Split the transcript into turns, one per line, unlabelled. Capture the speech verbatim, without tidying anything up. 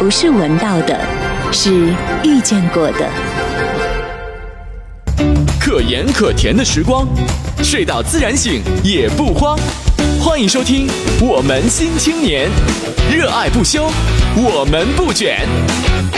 不是闻到的，是遇见过的。
可盐可甜的时光，睡到自然醒也不慌。欢迎收听《我们新青年》，热爱不休，我们不卷。